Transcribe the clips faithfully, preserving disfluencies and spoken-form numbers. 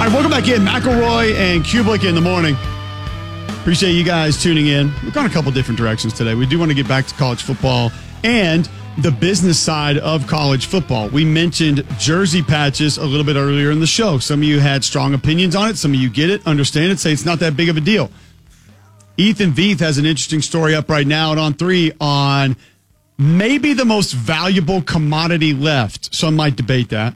All right, welcome back in. McElroy and Kublik in the morning. Appreciate you guys tuning in. We've gone a couple different directions today. We do want to get back to college football and the business side of college football. We mentioned jersey patches a little bit earlier in the show. Some of you had strong opinions on it. Some of you get it, understand it, say it's not that big of a deal. Ethan Veith has an interesting story up right now at On three on maybe the most valuable commodity left. Some might debate that.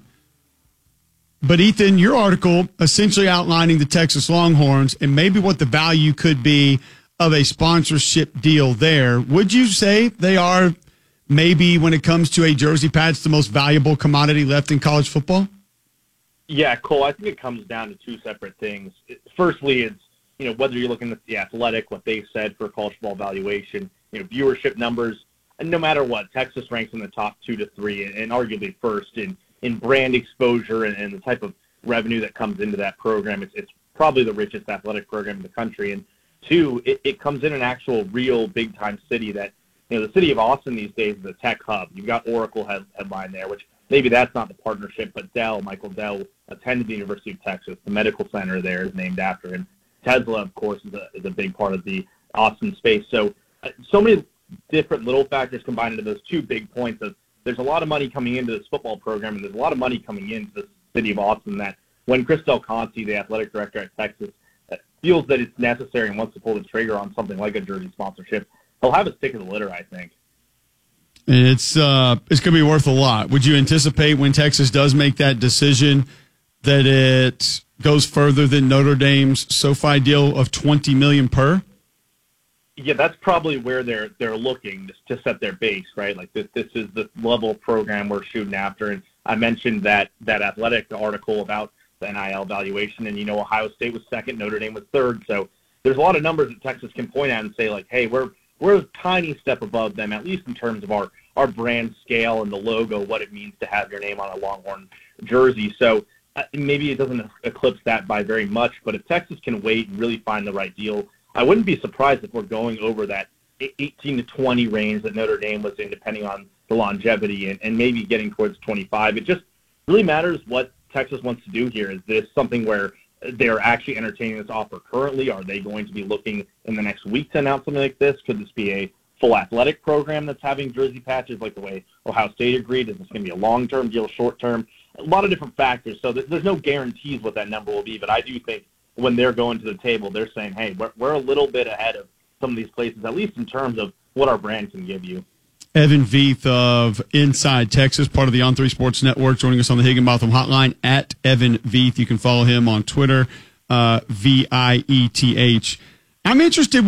But, Ethan, your article essentially outlining the Texas Longhorns and maybe what the value could be of a sponsorship deal there. Would you say they are maybe, when it comes to a jersey patch, the most valuable commodity left in college football? Yeah, Cole, I think it comes down to two separate things. Firstly, it's, you know, whether you're looking at the Athletic, what they've said for college football valuation, you know, viewership numbers, and no matter what, Texas ranks in the top two to three and, and arguably first in in brand exposure and, and the type of revenue that comes into that program. It's, it's probably the richest athletic program in the country. And two, it, it comes in an actual real big-time city that, you know, the city of Austin these days is a tech hub. You've got Oracle head, headline there, which maybe that's not the partnership, but Dell, Michael Dell, attended the University of Texas. The medical center there is named after him. Tesla, of course, is a, is a big part of the Austin space. So, uh, so many different little factors combined into those two big points of there's a lot of money coming into this football program, and there's a lot of money coming into the city of Austin that when Chris Del Conte, the athletic director at Texas, feels that it's necessary and wants to pull the trigger on something like a jersey sponsorship, he'll have a stick of the litter, I think. And it's, uh, it's going to be worth a lot. Would you anticipate when Texas does make that decision that it goes further than Notre Dame's SoFi deal of twenty million dollars per? Yeah, that's probably where they're they're looking to, to set their base, right? Like this, this is the level of program we're shooting after. And I mentioned that that athletic article about the N I L valuation, and you know Ohio State was second, Notre Dame was third. So there's a lot of numbers that Texas can point at and say like, hey, we're we're a tiny step above them, at least in terms of our our brand scale and the logo, what it means to have your name on a Longhorn jersey. So uh, maybe it doesn't eclipse that by very much, but if Texas can wait and really find the right deal, I wouldn't be surprised if we're going over that eighteen to twenty range that Notre Dame was in, depending on the longevity, and, and maybe getting towards twenty-five. It just really matters what Texas wants to do here. Is this something where they're actually entertaining this offer currently? Are they going to be looking in the next week to announce something like this? Could this be a full athletic program that's having jersey patches like the way Ohio State agreed? Is this going to be a long-term deal, short-term? A lot of different factors. So there's no guarantees what that number will be, but I do think when they're going to the table, they're saying, hey, we're, we're a little bit ahead of some of these places, at least in terms of what our brand can give you. Evan Veith of Inside Texas, part of the On three Sports Network, joining us on the Higginbotham Hotline at Evan Veith. You can follow him on Twitter, uh, V I E T H. I'm interested